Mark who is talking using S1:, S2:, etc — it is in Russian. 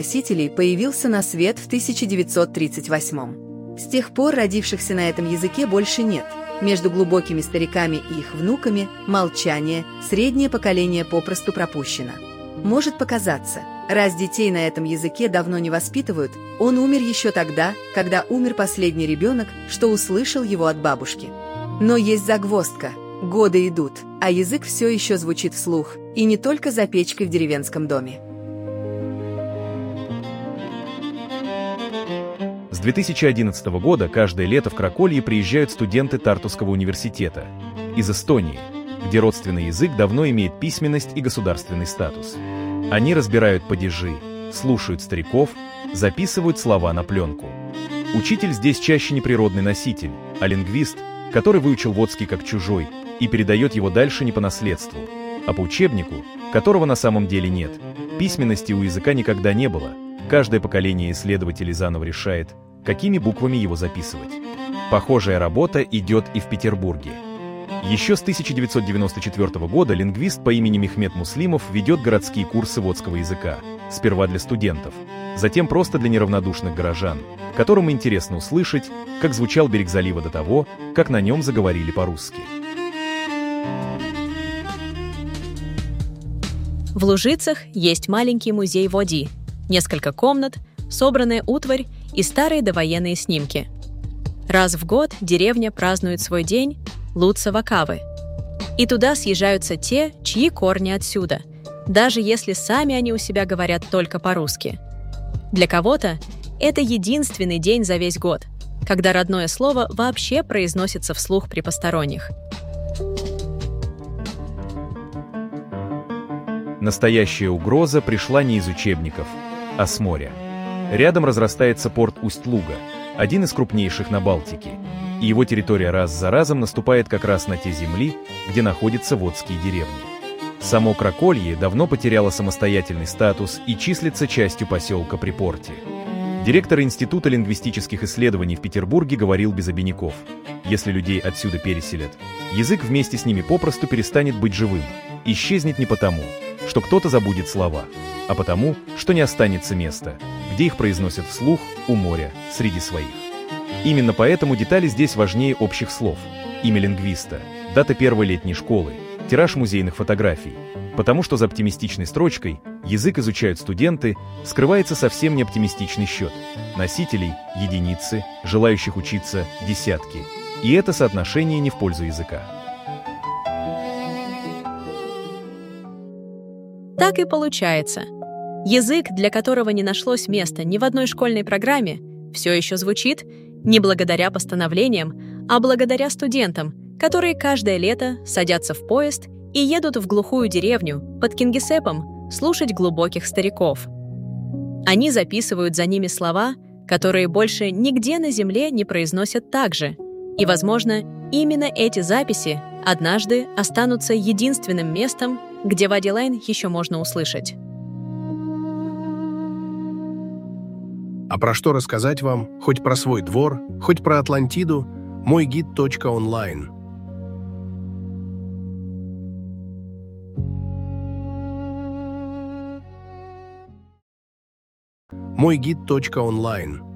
S1: носителей появился на свет в 1938. С тех пор родившихся на этом языке больше нет. Между глубокими стариками и их внуками молчание, среднее поколение попросту пропущено. Может показаться, раз детей на этом языке давно не воспитывают, он умер еще тогда, когда умер последний ребенок, что услышал его от бабушки. Но есть загвоздка. Годы идут, а язык все еще звучит вслух, и не только за печкой в деревенском доме.
S2: С 2011 года каждое лето в Краколье приезжают студенты Тартуского университета из Эстонии, где родственный язык давно имеет письменность и государственный статус. Они разбирают падежи, слушают стариков, записывают слова на пленку. Учитель здесь чаще не природный носитель, а лингвист, который выучил водский как чужой и передает его дальше не по наследству, а по учебнику, которого на самом деле нет. Письменности у языка никогда не было. Каждое поколение исследователей заново решает, какими буквами его записывать. Похожая работа идет и в Петербурге. Еще с 1994 года лингвист по имени Мехмед Муслимов ведет городские курсы водского языка, сперва для студентов, затем просто для неравнодушных горожан, которым интересно услышать, как звучал берег залива до того, как на нем заговорили по-русски.
S3: В Лужицах есть маленький музей води, несколько комнат, собранная утварь и старые довоенные снимки. Раз в год деревня празднует свой день Луца-Вакавы. И туда съезжаются те, чьи корни отсюда, даже если сами они у себя говорят только по-русски. Для кого-то это единственный день за весь год, когда родное слово вообще произносится вслух при посторонних.
S2: Настоящая угроза пришла не из учебников, а с моря. Рядом разрастается порт Усть-Луга, один из крупнейших на Балтике, и его территория раз за разом наступает как раз на те земли, где находятся водские деревни. Само Краколье давно потеряло самостоятельный статус и числится частью поселка при порте. Директор Института лингвистических исследований в Петербурге говорил без обиняков: если людей отсюда переселят, язык вместе с ними попросту перестанет быть живым, исчезнет не потому, что кто-то забудет слова, а потому, что не останется места, где их произносят вслух у моря среди своих. Именно поэтому детали здесь важнее общих слов: имя лингвиста, дата первой летней школы, тираж музейных фотографий, потому что за оптимистичной строчкой «язык изучают студенты» скрывается совсем не оптимистичный счет. Носителей – единицы, желающих учиться – десятки. И это соотношение не в пользу языка.
S3: Так и получается. Язык, для которого не нашлось места ни в одной школьной программе, все еще звучит не благодаря постановлениям, а благодаря студентам, которые каждое лето садятся в поезд и едут в глухую деревню под Кингисеппом слушать глубоких стариков. Они записывают за ними слова, которые больше нигде на земле не произносят так же. И, возможно, именно эти записи однажды останутся единственным местом, где Вадилайн еще можно услышать.
S4: А про что рассказать вам, хоть про свой двор, хоть про Атлантиду, мойгид.онлайн. Мойгид.онлайн.